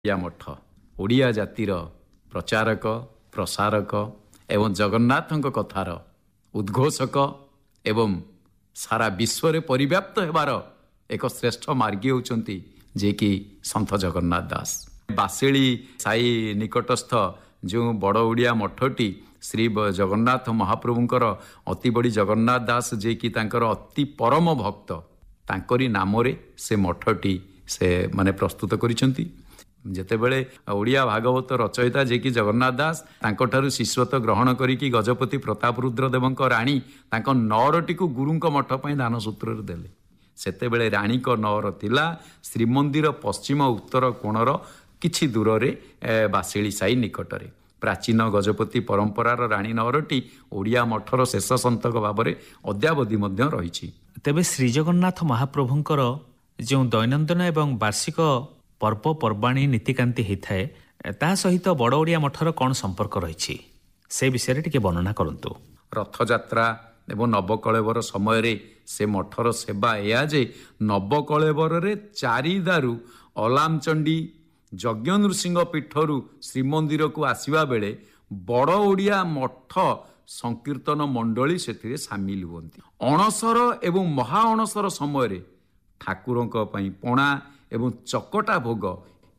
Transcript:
ଓଡ଼ିଆ ମଠ ଓଡ଼ିଆ ଜାତିର ପ୍ରଚାରକ ପ୍ରସାରକ ଏବଂ ଜଗନ୍ନାଥଙ୍କ କଥାର ଉଦ୍ଘୋଷକ ଏବଂ ସାରା ବିଶ୍ୱରେ ପରିବ୍ୟାପ୍ତ ହେବାର ଏକ ଶ୍ରେଷ୍ଠ ମାର୍ଗୀ ହେଉଛନ୍ତି ଯିଏକି ସନ୍ଥ ଜଗନ୍ନାଥ ଦାସ। ବାସେଳି ସାଇ ନିକଟସ୍ଥ ଯେଉଁ ବଡ଼ ଓଡ଼ିଆ ମଠଟି ଶ୍ରୀ ଜଗନ୍ନାଥ ମହାପ୍ରଭୁଙ୍କର ଅତି ବଡ଼ି ଜଗନ୍ନାଥ ଦାସ ଯିଏକି ତାଙ୍କର ଅତି ପରମ ଭକ୍ତ, ତାଙ୍କରି ନାମରେ ସେ ମଠଟି ସେ ମାନେ ପ୍ରସ୍ତୁତ କରିଛନ୍ତି। ଯେତେବେଳେ ଓଡ଼ିଆ ଭାଗବତ ରଚୟିତା ଯିଏକି ଜଗନ୍ନାଥ ଦାସ ତାଙ୍କଠାରୁ ଶିଷ୍ୟତ୍ୱ ଗ୍ରହଣ କରିକି ଗଜପତି ପ୍ରତାପ ରୁଦ୍ର ଦେବଙ୍କ ରାଣୀ ତାଙ୍କ ନଅରଟିକୁ ଗୁରୁଙ୍କ ମଠ ପାଇଁ ଦାନ ସୂତ୍ରରେ ଦେଲେ। ସେତେବେଳେ ରାଣୀଙ୍କ ନଅର ଥିଲା ଶ୍ରୀମନ୍ଦିର ପଶ୍ଚିମ ଉତ୍ତର କୋଣର କିଛି ଦୂରରେ ବାସେଳି ସାହି ନିକଟରେ। ପ୍ରାଚୀନ ଗଜପତି ପରମ୍ପରାର ରାଣୀ ନଅରଟି ଓଡ଼ିଆ ମଠର ଶେଷ ସନ୍ତକ ଭାବରେ ଅଦ୍ୟାବଧି ମଧ୍ୟ ରହିଛି। ତେବେ ଶ୍ରୀଜଗନ୍ନାଥ ମହାପ୍ରଭୁଙ୍କର ଯେଉଁ ଦୈନନ୍ଦିନ ଏବଂ ବାର୍ଷିକ ପର୍ବପର୍ବାଣୀ ନୀତିକାନ୍ତି ହୋଇଥାଏ, ତାହା ସହିତ ବଡ଼ ଓଡ଼ିଆ ମଠର କ'ଣ ସମ୍ପର୍କ ରହିଛି ସେ ବିଷୟରେ ଟିକେ ବର୍ଣ୍ଣନା କରନ୍ତୁ। ରଥଯାତ୍ରା ଏବଂ ନବକଳେବର ସମୟରେ ସେ ମଠର ସେବା ଏହା ଯେ ନବକଳେବରରେ ଚାରିଦାରୁ ଅଲାମଚଣ୍ଡୀ ଯଜ୍ଞ ନୃସିଂହ ପୀଠରୁ ଶ୍ରୀମନ୍ଦିରକୁ ଆସିବା ବେଳେ ବଡ଼ ଓଡ଼ିଆ ମଠ ସଂକୀର୍ତ୍ତନ ମଣ୍ଡଳୀ ସେଥିରେ ସାମିଲ ହୁଅନ୍ତି। ଅଣସର ଏବଂ ମହା ଅଣସର ସମୟରେ ଠାକୁରଙ୍କ ପାଇଁ ପଣା ଏବଂ ଚକଟା ଭୋଗ